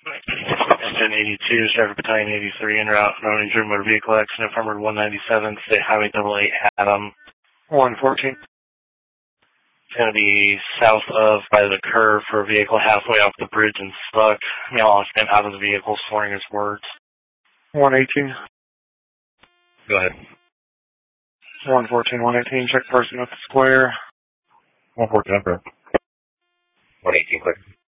Engine 82, Sheriff Battalion 83, en route, no injured motor vehicle accident, Farmer 197, State Highway 88 Adam. 114. It's going to be south of by the curve for a vehicle halfway off the bridge and stuck. Male occupant out of the vehicle, swearing his words. 118. Go ahead. 114, 118, check person at the square. 114, okay. 118, quick.